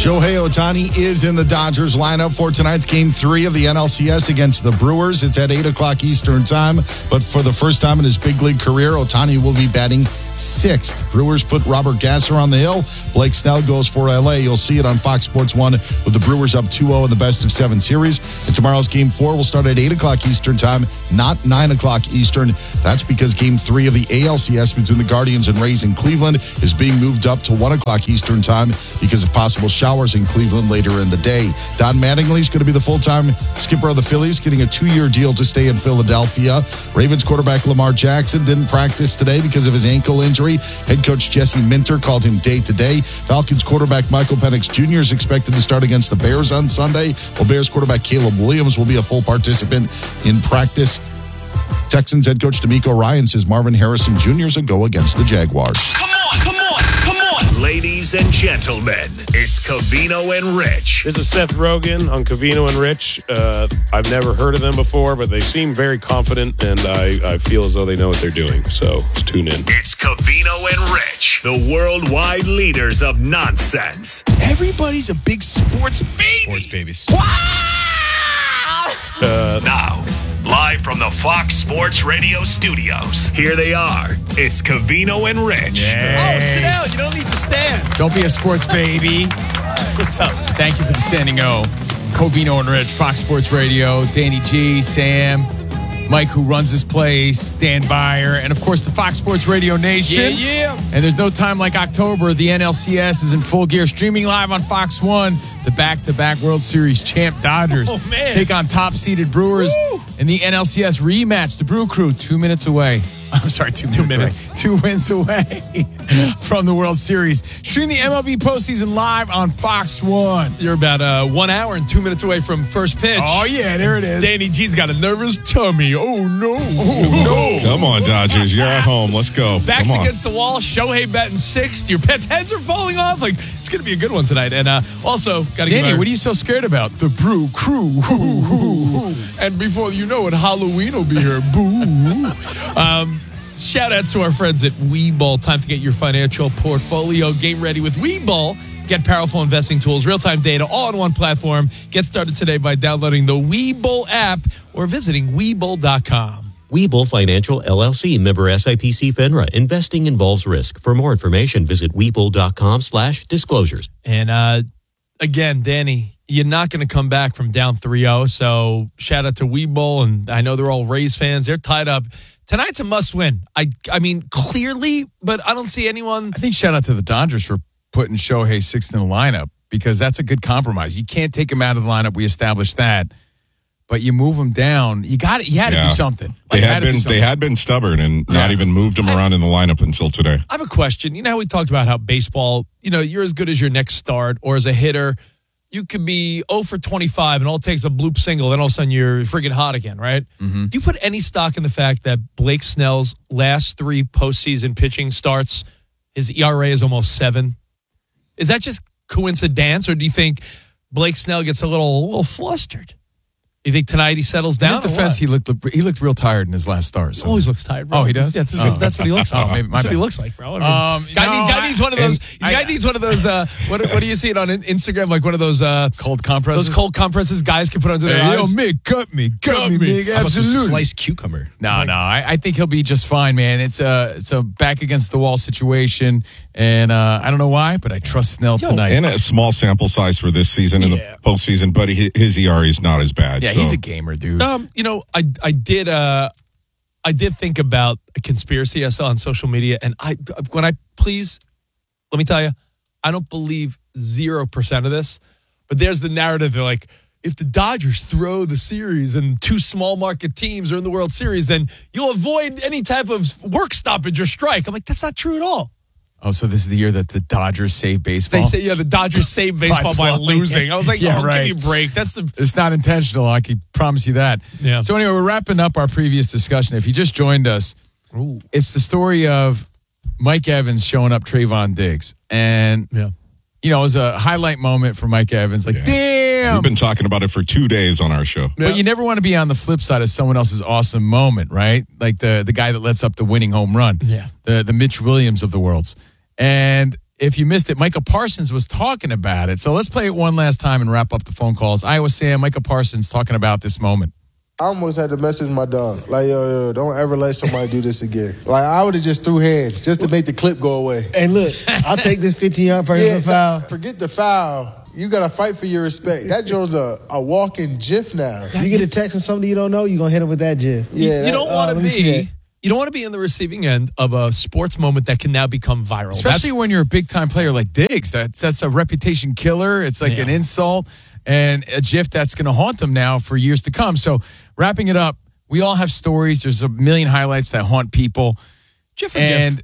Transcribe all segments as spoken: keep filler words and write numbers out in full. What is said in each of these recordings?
Shohei Ohtani is in the Dodgers lineup for tonight's Game three of the N L C S against the Brewers. It's at eight o'clock Eastern time, but for the first time in his big league career, Ohtani will be batting sixth. Brewers put Robert Gasser on the hill. Blake Snell goes for L A. You'll see it on Fox Sports one with the Brewers up two oh in the best of seven series. And tomorrow's Game four will start at eight o'clock Eastern time, not nine o'clock Eastern. That's because Game three of the A L C S between the Guardians and Rays in Cleveland is being moved up to one o'clock Eastern time because of possible showers in Cleveland later in the day. Don Mattingly is going to be the full-time skipper of the Phillies, getting a two-year deal to stay in Philadelphia. Ravens quarterback Lamar Jackson didn't practice today because of his ankle injury. Head coach Jesse Minter called him day-to-day. Falcons quarterback Michael Penix Junior is expected to start against the Bears on Sunday, while Bears quarterback Caleb Williams will be a full participant in practice. Texans head coach D'Amico Ryan says Marvin Harrison Junior is a go against the Jaguars. Come on, come on, come on. Ladies and gentlemen, it's Covino and Rich. This is Seth Rogen on Covino and Rich. Uh, I've never heard of them before, but they seem very confident, and I, I feel as though they know what they're doing. So let's tune in. It's Covino and Rich, the worldwide leaders of nonsense. Everybody's a big sports baby. Sports babies. Wow! Uh, Now, live from the Fox Sports Radio studios, here they are. It's Covino and Rich. Yeah. Oh, sit down. You don't need to stand. Don't be a sports baby. What's up? Thank you for the standing O. Covino and Rich, Fox Sports Radio, Danny G, Sam, Mike, who runs this place, Dan Byer, and of course the Fox Sports Radio Nation. Yeah, yeah. And there's no time like October. The N L C S is in full gear, streaming live on Fox one. The back-to-back World Series champ Dodgers Oh, man. take on top-seeded Brewers Woo. in the N L C S rematch. The Brew Crew, two minutes away. I'm sorry, two, Two minutes, minutes. away. Two wins away from the World Series. Stream the M L B postseason live on Fox one. You're about uh, one hour and two minutes away from first pitch. Oh, yeah, there it is. Danny G's got a nervous tummy. Oh, no. Oh, Come on, Dodgers. You're at home. Let's go. Backs Come on. against the wall. Shohei batting sixth. Your pets' heads are falling off. Like, it's going to be a good one tonight. And uh, also, got to give Danny, our- what are you so scared about? The Brew Crew. Hoo, hoo, hoo. And before you know it, Halloween will be here. Boo. Um, shout outs to our friends at Webull. Time to get your financial portfolio game ready with Webull. Get powerful investing tools, real-time data, all on one platform. Get started today by downloading the Webull app or visiting Webull dot com. Webull Financial, L L C, member S I P C FINRA. Investing involves risk. For more information, visit Webull.com slash disclosures. And uh, again, Danny, you're not going to come back from down three oh. So shout out to Webull, and I know they're all Rays fans. They're tied up. Tonight's a must-win. I, I mean, clearly, but I don't see anyone. I think shout out to the Dodgers for putting Shohei sixth in the lineup because that's a good compromise. You can't take him out of the lineup. We established that. But you move him down. You got it. You had to Yeah. do something. They Like, you had to do been something. they had been stubborn and not Yeah. even moved him around in the lineup until today. I have a question. You know how we talked about how baseball, you know, you're as good as your next start, or as a hitter, you could be oh for twenty-five and all it takes a bloop single, and all of a sudden you're friggin' hot again, right? Mm-hmm. Do you put any stock in the fact that Blake Snell's last three postseason pitching starts, his E R A is almost seven? Is that just coincidence, or do you think Blake Snell gets a little, a little flustered? You think tonight he settles In down? his or defense, what? he looked he looked real tired in his last start. He So. always looks tired, bro. Oh, he does? Yeah, that's, Oh. that's what he looks like. Oh, maybe- my that's what he bad. looks like, bro. I mean, Um, guy, no, need- guy I- needs one of those. and guy I- needs one of those. Uh, what, what do you see it on Instagram? Like one of those uh, Cold compresses? those cold compresses guys can put under their Hey, yo, eyes. Mick, cut me. Cut, Cut me, me. Mick. How about some Absolutely. sliced cucumber? No, no. I, I think he'll be just fine, man. It's a, it's a back against the wall situation. And uh, I don't know why, but I trust Snell tonight. And a small sample size for this season in Yeah. the postseason, but he, his E R A is not as bad. yeah, so. he's a gamer, dude. Um, you know, I I did uh, I did think about a conspiracy I saw on social media, and I when I please let me tell you, I don't believe zero percent of this, but there's the narrative. They're like, if the Dodgers throw the series and two small market teams are in the World Series, then you'll avoid any type of work stoppage or strike. I'm like, that's not true at all. Oh, so this is the year that the Dodgers save baseball? They say, yeah, the Dodgers saved baseball by, blowing losing. it. I was like, Yeah, oh, right. give me a break. That's the It's not intentional. I can promise you that. Yeah. So anyway, we're wrapping up our previous discussion. If you just joined us, Ooh. it's the story of Mike Evans showing up Trayvon Diggs. And, Yeah. you know, it was a highlight moment for Mike Evans. Like, Yeah. damn. We've been talking about it for two days on our show. But you never want to be on the flip side of someone else's awesome moment, right? Like the the guy that lets up the winning home run. Yeah. The the Mitch Williams of the worlds. And if you missed it, Micah Parsons was talking about it. So let's play it one last time and wrap up the phone calls. Iowa Sam, Micah Parsons talking about this moment. I almost had to message my dog. Like, yo, yo, don't ever let somebody do this again. Like, I would have just threw hands just to make the clip go away. Hey, look, I'll take this fifteen-yard personal Yeah, foul. Forget the foul. You got to fight for your respect. That Joe's a, a walking GIF now. You get a text from somebody you don't know, you're going to hit him with that gif. Yeah, you, you that- don't uh, want let to me see be. that. You don't want to be in the receiving end of a sports moment that can now become viral. Especially That's- when you're a big-time player like Diggs. That's, that's a reputation killer. It's like Yeah. an insult and a GIF that's going to haunt them now for years to come. So wrapping it up, we all have stories. There's a million highlights that haunt people. GIF or And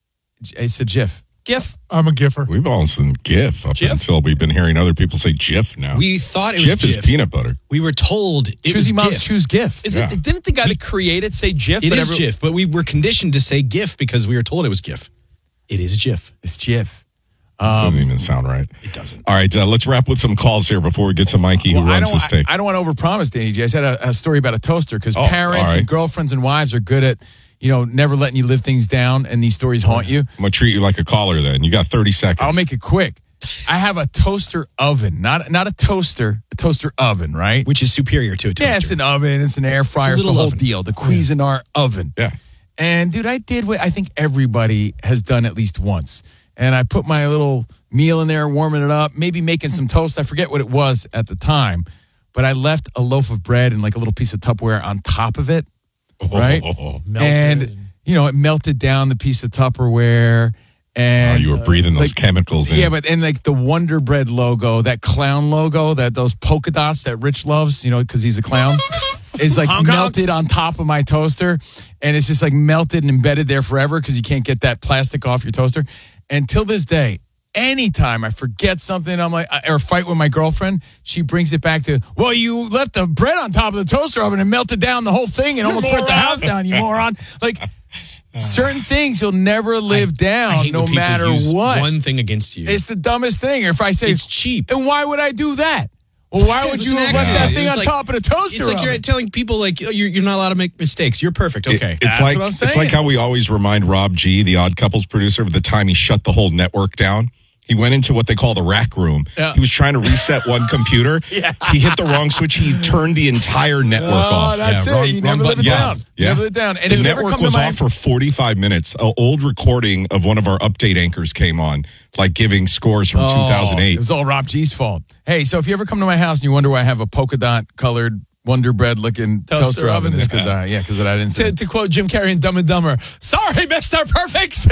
it's a GIF. GIF. I'm a giffer. We've all seen GIF up GIF? until we've been hearing other people say GIF now. We thought it GIF was is peanut butter. We were told it Choosy was moms GIF. choose GIF. Is Yeah. it? Didn't the guy that created say GIF? It but is every- GIF, but we were conditioned to say GIF because we were told it was GIF. It is GIF. It's GIF. Doesn't even sound right. It doesn't. All right, uh, let's wrap with some calls here before we get to Mikey, who Well, I runs don't, this tape. I, I don't want to overpromise, Danny J. I said a, a story about a toaster because Oh, parents all right. and girlfriends and wives are good at, you know, never letting you live things down, and these stories haunt you. I'm going to treat you like a caller then. You got thirty seconds. I'll make it quick. I have a toaster oven, not not a toaster, a toaster oven, right? Which is superior to a toaster. Yeah, it's an oven, it's an air fryer, it's, the little whole oven. deal. The Cuisinart oven. Yeah. And dude, I did what I think everybody has done at least once. And I put my little meal in there, warming it up, maybe making some toast. I forget what it was at the time, but I left a loaf of bread and like a little piece of Tupperware on top of it, right? Oh, And you know, it melted down the piece of Tupperware. And you were breathing those like, chemicals in. Yeah, but and like the Wonder Bread logo, that clown logo, that those polka dots that Rich loves, you know, because he's a clown, is like melted on top of my toaster, and it's just like melted and embedded there forever because you can't get that plastic off your toaster. And till this day, anytime I forget something, I'm like, or fight with my girlfriend, she brings it back to, well, you left the bread on top of the toaster oven and melted down the whole thing and almost burnt the house down, you moron. Like. Certain things you'll never live I down, hate no when people matter use what. one thing against you. It's the dumbest thing. Or if I say It's cheap. and why would I do that? Well, why It would was you an have left accident. that It thing was on like- top of the toaster? It's like you're oven? telling people like oh, you're, you're not allowed to make mistakes. You're perfect. It- Okay. it's That's like what I'm it's saying. like how we always remind Rob G, the Odd Couples producer, of the time he shut the whole network down. He went into what they call the rack room. Yeah. He was trying to reset one computer. He hit the wrong switch. He turned the entire network Oh, off. that's Yeah, it. wrong- you wrong never live it button. Yeah. down. Yeah. Never live it down. And the if you ever network come was to my off for forty-five minutes. An old recording of one of our update anchors came on, like giving scores from two thousand eight. It was all Rob G's fault. Hey, so if you ever come to my house and you wonder why I have a polka dot colored Wonder Bread looking toaster, Toaster oven, oven. it's because I yeah, because I didn't say. To, to quote Jim Carrey in Dumb and Dumber, sorry, Mister Perfect.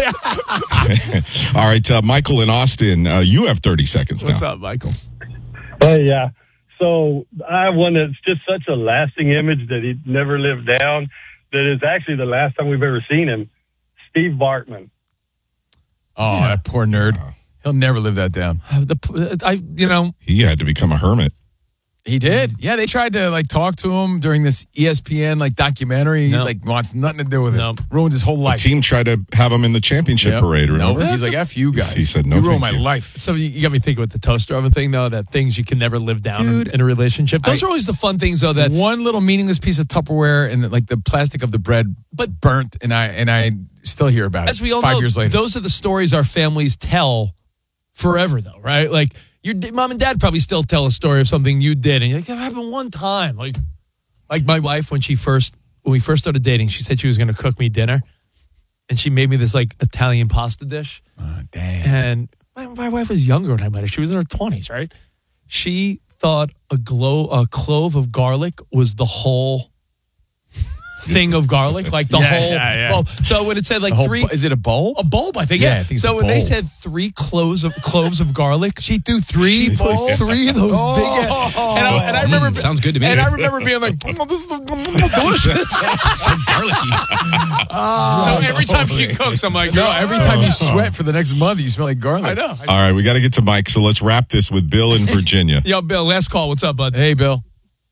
All right, uh, Michael in Austin, uh, you have thirty seconds What's now. up, Michael? Hey, yeah. So I have one that's just such a lasting image that he never lived down. That is actually the last time we've ever seen him. Steve Bartman. Oh, that poor nerd. He'll never live that down. The, I, you know, He had to become a hermit. He did. Yeah, they tried to like talk to him during this E S P N like documentary. No. He like wants nothing to do with it. No. Ruined his whole The life. team tried to have him in the championship Yep. parade. No, Remember? he's like, F you guys. He said, no, You ruined my thank you. life. so you, you got me thinking with the toaster oven thing, though, that things you can never live down Dude, in, in a relationship. Those I- are always the fun things, though, that One little meaningless piece of Tupperware and like the plastic of the bread but burnt and I and I still hear about it as we all five know, years later. those are the stories our families tell forever, though, right? Like your d- mom and dad probably still tell a story of something you did, and you're like, that happened one time. Like, like my wife when she first when we first started dating, she said she was going to cook me dinner, and she made me this like Italian pasta dish. Oh, dang. And my, my wife was younger when I met her; she was in her twenties, right? She thought a glow a clove of garlic was the whole thing of garlic, like the Yeah, whole. yeah, yeah. Well, so when it said like The whole three, bu- is it a bowl? a bulb, I think. Yeah, Yeah, I think it's so a when they bulb. said three cloves of cloves of garlic, she threw three She put bowls, three of those Oh. big. And I, and I remember, Mm, sounds good to me. And I remember being like, oh, "This is delicious." so garlicky. so every time she cooks, I'm like, No, "Oh." every time you sweat for the next month, you smell like garlic. I know. All right, we got to get to Mike, so let's wrap this with Bill in Virginia. Yo, Bill, last call. What's up, bud? Hey, Bill.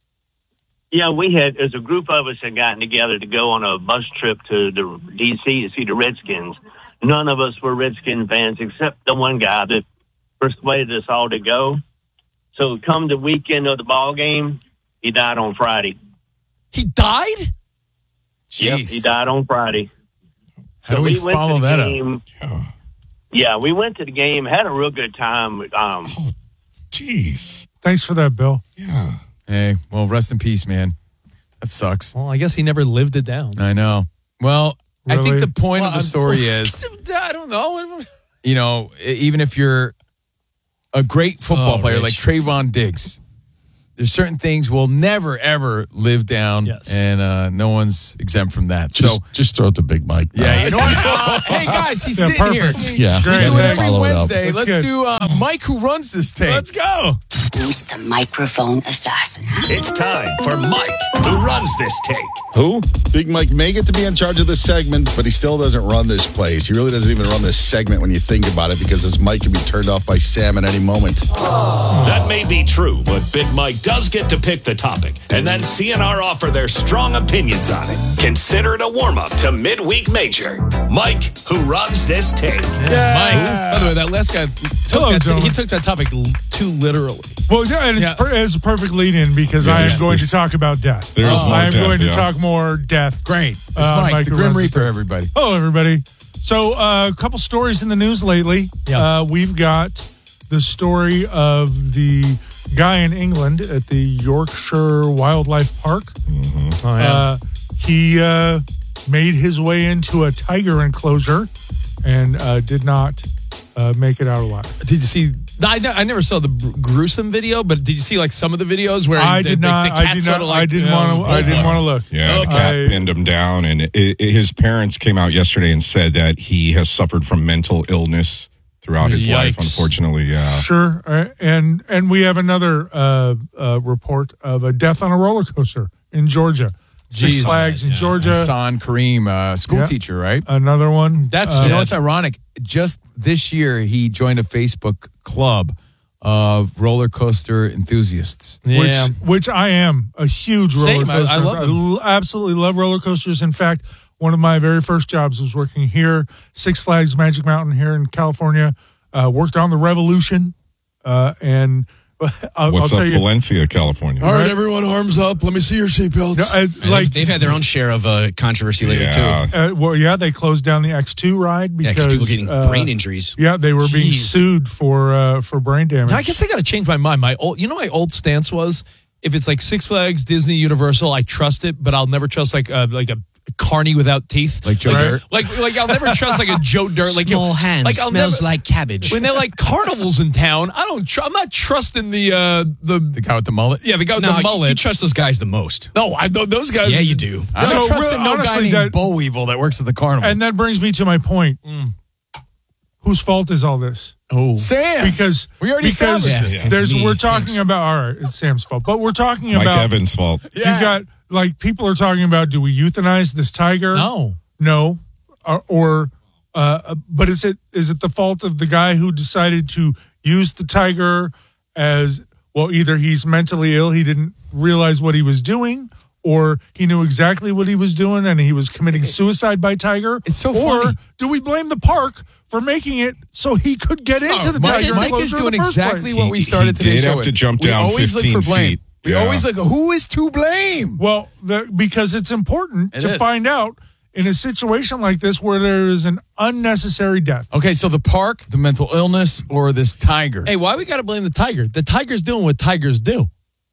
Yeah, we had, as a group of us had gotten together to go on a bus trip to the D C to see the Redskins. None of us were Redskin fans except the one guy that persuaded us all to go. So come the weekend of the ball game, he died on Friday. He died? Yep, Jeez. he died on Friday. How do So we went to follow the that game. up? Yeah, we went to the game, had a real good time. Um, Jeez. Thanks for that, Bill. Yeah. Hey, well, rest in peace, man. That sucks. Well, I guess he never lived it down. I know. Well, I Really? think the point Well, of the I'm- story is, I don't know. you know, e- even if you're a great football Oh, player Rich. like Trayvon Diggs, there's certain things we'll never, ever live down, Yes. and uh, no one's exempt from that. Just, so, just throw it to Big Mike. yeah, you know what? Uh, hey, guys, he's Yeah, sitting perfect. here. Yeah. Great. We do it Thanks. every Follow it up. Wednesday. That's Let's good. do uh, Mike, who runs this thing. Let's go. Who's the microphone assassin? It's time for Mike, who runs this take. Who? Big Mike may get to be in charge of this segment, but he still doesn't run this place. He really doesn't even run this segment when you think about it, because this mic can be turned off by Sam at any moment. That may be true, but Big Mike does get to pick the topic, and then C N R offer their strong opinions on it. Consider it a warm-up to midweek major. Mike, who runs this take. Mike. By the way, that last guy took Hello, that, gentlemen. he took that topic l- too literally. Well, yeah, and it's, Yeah. Per, it's a perfect lead-in because Yeah, I am there's- going to there's- talk about death. There's more I am death, going to yeah. talk more death. Great. It's Uh, Mike, Mike the who Grim runs this Reaper, thing. everybody. Hello, everybody. So, uh, a couple stories in the news lately. Yeah. Uh, we've got the story of the guy in England at the Yorkshire Wildlife Park. Oh, Uh, he uh, made his way into a tiger enclosure and uh, did not uh, make it out alive. Did you see? I, ne- I never saw the br- gruesome video, but did you see like some of the videos where I the, did the, not. The, I cat did sort not. of like, I didn't you know, want to. I didn't want to look. Yeah, the cat I- pinned him down, and it, it- his parents came out yesterday and said that he has suffered from mental illness throughout his life. Yikes. Unfortunately, yeah. Sure, uh, and and we have another uh, uh, report of a death on a roller coaster in Georgia. Six Jeez. Flags in Georgia. Hassan Kareem, uh, school Yeah. teacher, right? Another one. That's Uh, You know what's ironic? Just this year, he joined a Facebook club of roller coaster enthusiasts. which Yeah. which I am a huge roller Same, I- coaster. I love them. l- absolutely love roller coasters. In fact, one of my very first jobs was working here, Six Flags Magic Mountain here in California. Uh, worked on the Revolution, uh, and I'll, What's I'll up, tell you, Valencia, California? All right, everyone, arms up. Let me see your seatbelts. no, I, Like like they've had their own share of uh, controversy lately Yeah. too. uh, well, yeah, they closed down the X two ride Yeah, because because people getting uh, brain injuries. Yeah, they were being Jeez. sued for uh, for brain damage. Now, I guess I got to change my mind. My old, you know, my old stance was if it's like Six Flags, Disney, Universal, I trust it, but I'll never trust like a like a carny without teeth, Like Joe like, Dirt? Like like I'll never trust like a Joe Dirt. Like Small hand like, I'll smells never- like cabbage. When they're like carnivals in town, I don't. Tr- I'm not trusting the uh the The guy with the mullet? yeah the guy with no, the you, mullet. you trust those guys the most. no, I know those guys. Yeah, you do. I don't So, trust really, no guy honestly, named that- Bo Weevil that works at the carnival. And that brings me to my point. Whose fault is all this? Oh, Sam, Because we already because established this. Yeah. there's It's me. we're talking Thanks. about all right, it's Sam's fault, but we're talking Mike about Evans' fault. Yeah. you've got like people are talking about do we euthanize this tiger? no. No, or, or uh, but is it is it the fault of the guy who decided to use the tiger as well? Either he's mentally ill, he didn't realize what he was doing, or he knew exactly what he was doing and he was committing suicide by tiger. It's so or funny. do we blame the park for making it so he could get into the Mike, tiger Mike is enclosure in doing the first exactly place? what we He- started he today's did show have with. to jump We down always look fifteen for blame. feet. We Yeah. always look, who is to blame? Well, the, because it's important It to is. find out in a situation like this where there is an unnecessary death. Okay, so the park, the mental illness, or this tiger? Hey, why we got to blame the tiger? The tiger's doing what tigers do.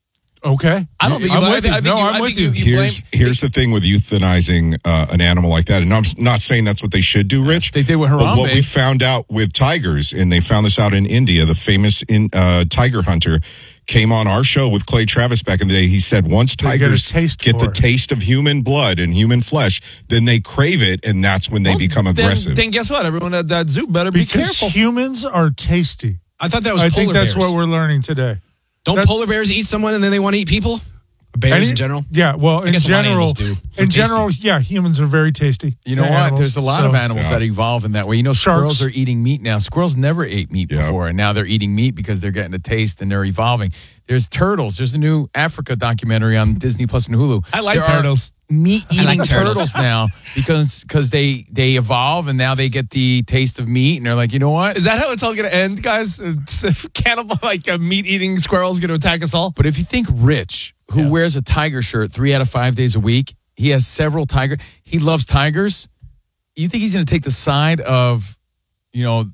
Okay, I don't think. I'm you, I with think, you. I think No, you, I'm I with think you. you. you Here's blame, here's the thing with euthanizing uh, an animal like that, and I'm not saying that's what they should do, Rich. They did with But what Harambe. we found out with tigers, and they found this out in India, the famous in, uh, tiger hunter came on our show with Clay Travis back in the day. He said once They get a tigers taste get for the it. taste of human blood and human flesh, then they crave it, and that's when they Well, become then, aggressive. Then guess what? Everyone at that zoo better be because careful. humans are tasty. I thought that was I polar think that's bears. what we're learning today. Don't that's- polar bears eat someone and then they want to eat people? Bears Any- in general? Yeah, well, I in guess a lot of general, animals do. They're in tasty. general, yeah, humans are very tasty. You know to what? animals, There's a lot so- of animals Yeah. that evolve in that way. You know, Sharks. squirrels are eating meat now. Squirrels never ate meat Yeah. before, and now they're eating meat because they're getting a taste and they're evolving. There's turtles. There's a new Africa documentary on Disney Plus and Hulu. I like There are turtles. Meat-eating I like turtles. turtles. now because because they they evolve and now they get the taste of meat and they're like, you know what? Is that how it's all going to end, guys? It's cannibal, like a meat-eating squirrel's going to attack us all? But if you think Rich, who Yeah. wears a tiger shirt three out of five days a week, he has several tiger. He loves tigers. You think he's going to take the side of, you know,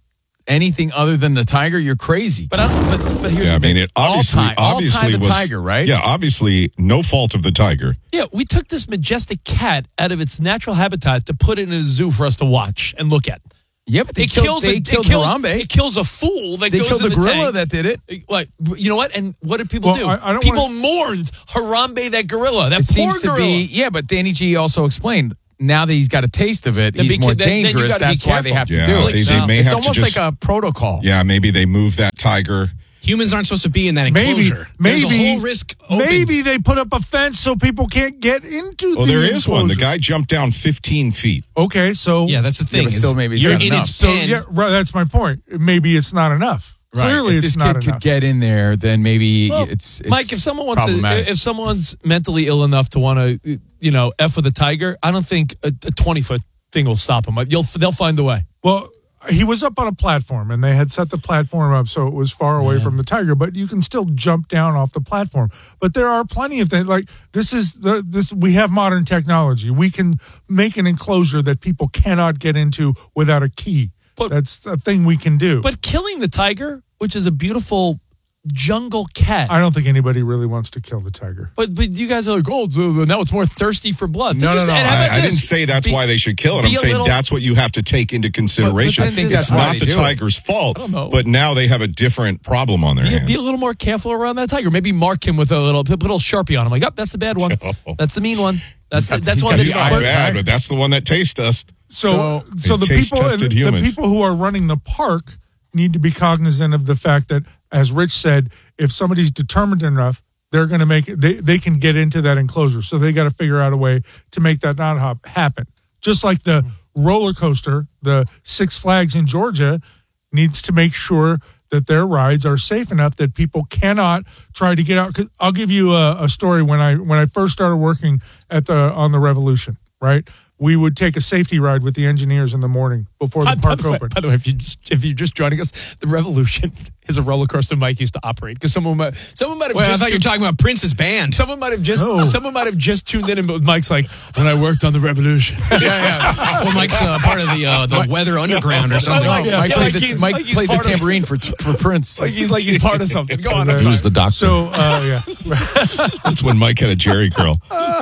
anything other than the tiger, you're crazy. But I don't, but, but here's Yeah, I the thing. mean, it obviously, all time, all obviously time the was tiger, right? Yeah, obviously, no fault of the tiger. Yeah, we took this majestic cat out of its natural habitat to put it in a zoo for us to watch and look at. Yeah, but they it killed, kills they a, killed it kills, Harambe. It kills a fool that They goes killed in the the gorilla tank. that did it. Like, you know what? And what did people Well, do? I- I don't people wanna- mourned Harambe, that gorilla, that It poor seems to gorilla. be, yeah, but Danny G also explained, now that he's got a taste of it, Then he's be- more then- then you dangerous. gotta be That's why they careful. have to Yeah, do it. they- they may it's have to almost just- like a protocol. Yeah, maybe they move that tiger. Humans aren't supposed to be in that Maybe, enclosure. maybe, There's a whole risk open. maybe they put up a fence so people can't get into. Oh, the there is one. The enclosure. guy jumped down fifteen feet. Okay, so Yeah, that's the thing. but is still maybe it's you're not in enough. its so pen. yeah, right, that's my point. Maybe it's not enough. Right. Clearly, if it's this not kid enough. could get in there, then maybe Well, it's, it's Mike, if someone wants to, problematic. if someone's mentally ill enough to want to, you know, F with a tiger, I don't think a twenty foot thing will stop them. You'll, they'll find a way. Well, he was up on a platform, and they had set the platform up so it was far away from the tiger. But you can still jump down off the platform. But there are plenty of things like this. Is the this we have modern technology? We can make an enclosure that people cannot get into without a key. But- That's a thing we can do. But killing the tiger, which is a beautiful jungle cat. I don't think anybody really wants to kill the tiger. But but you guys are like, oh, now it's more thirsty for blood. No, Just- no, no. and how I, about I this? didn't say that's Be- why they should kill it. I'm be a saying little- that's what you have to take into consideration. I think it's that's why not they the do it. tiger's fault, I don't know. but now they have a different problem on their Be, hands. be a little more careful around that tiger. Maybe mark him with a little put a little Sharpie on him. Like, oh, that's the bad one. That's the mean one. That's the, that's he's one got that's the He's not eye bad, but that's the one that tastes us. So, So, so, the taste people, tested the humans. people who are running the park need to be cognizant of the fact that, as Rich said, if somebody's determined enough, they're going to make it. They they can get into that enclosure. So they got to figure out a way to make that not hop, happen. Just like the roller coaster, the Six Flags in Georgia needs to make sure that their rides are safe enough that people cannot try to get out. 'Cause I'll give you a, a story. When I when I first started working at the on the Revolution, right? We would take a safety ride with the engineers in the morning before the By- by park the way- opened. By the way, if you just, if you're just joining us, the Revolution is a roller coaster Mike used to operate because someone might someone might have. Well, I just thought you were talking about Prince's band. Someone might have just No. someone might have just tuned in, and Mike's like, when I worked on the Revolution. yeah, yeah. Well, Mike's uh, part of the uh, the Weather Underground or something. Like, yeah, Mike yeah, played like the, he's- Mike like he's played the part of- tambourine for for Prince. Like he's like he's part of something. Go on. I'm Who's sorry. the doctor? So uh, yeah. That's when Mike had a Jerry curl.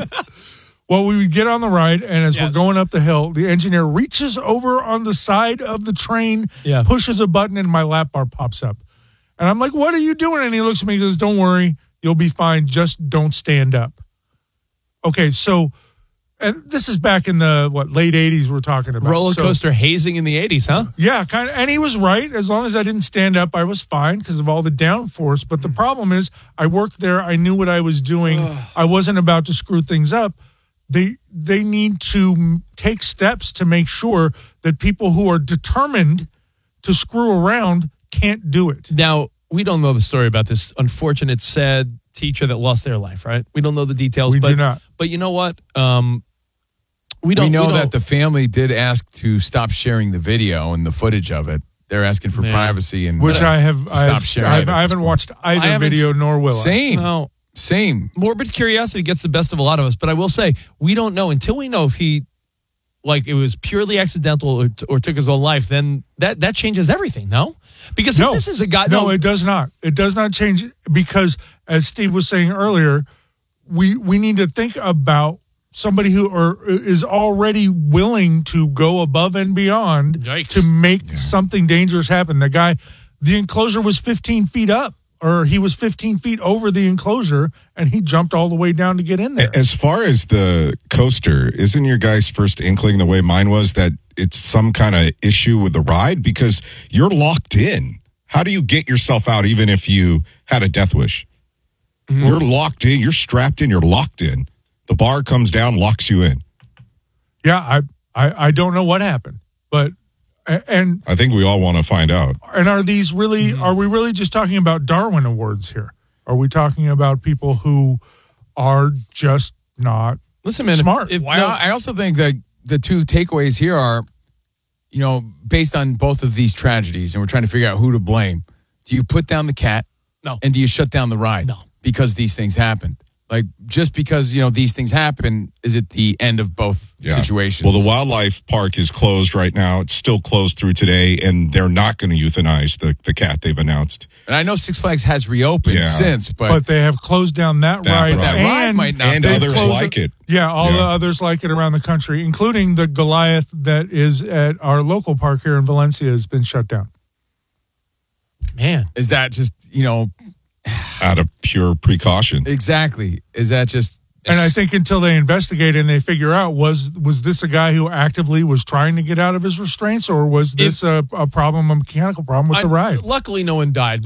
Well, we would get on the ride, and as Yes. we're going up the hill, the engineer reaches over on the side of the train, Yeah. pushes a button, and my lap bar pops up. And I'm like, "What are you doing?" And he looks at me and goes, "Don't worry, you'll be fine. Just don't stand up." Okay, so, and this is back in the what late eighties we're talking about. Roller So- coaster hazing in the eighties, huh? Yeah, kind of. And he was right. As long as I didn't stand up, I was fine because of all the downforce. But the problem is, I worked there. I knew what I was doing. I wasn't about to screw things up. They they need to m- take steps to make sure that people who are determined to screw around can't do it. Now, we don't know the story about this unfortunate, sad teacher that lost their life, right? We don't know the details. We but, do not. But you know what? Um, we don't we know we that don't- the family did ask to stop sharing the video and the footage of it. They're asking for Yeah. privacy and Which uh, I have. I, stop have, sharing. I, it have, at I this haven't point. watched either I haven't video, s- nor will I. Same, No. same. morbid curiosity gets the best of a lot of us, but I will say we don't know until we know if he, like, it was purely accidental or, or took his own life. Then that that changes everything. No, because if No, this is a guy. no, it does not. It does not change it because, as Steve was saying earlier, we we need to think about somebody who are, is already willing to go above and beyond Yikes. to make something dangerous happen. The guy, the enclosure was fifteen feet up, or he was fifteen feet over the enclosure, and he jumped all the way down to get in there. As far as the coaster, isn't your guys' first inkling the way mine was that it's some kind of issue with the ride? Because you're locked in. How do you get yourself out even if you had a death wish? Mm-hmm. You're locked in. You're strapped in. You're locked in. The bar comes down, locks you in. Yeah, I, I I don't know what happened, but and I think we all want to find out. And are these really, are we really just talking about Darwin Awards here? Are we talking about people who are just not Listen, man, smart? If, Well, no, I also think that the two takeaways here are, you know, based on both of these tragedies, and we're trying to figure out who to blame. Do you put down the cat? No. And do you shut down the ride? No. Because these things happened. Like, just because, you know, these things happen, is it the end of both Yeah. situations? Well, the wildlife park is closed right now. It's still closed through today, and they're not going to euthanize the, the cat they've announced. And I know Six Flags has reopened Yeah. since, but, But they have closed down that, That ride. ride. that ride and might not and be. others closed like it. Yeah, all Yeah. the others like it around the country, including the Goliath that is at our local park here in Valencia has been shut down. Man. Is that just, you know, Out of pure precaution. exactly? Is that just. And I think until they investigate and they figure out was was this a guy who actively was trying to get out of his restraints, or was this a, a problem, a mechanical problem with I- the ride? Luckily, no one died.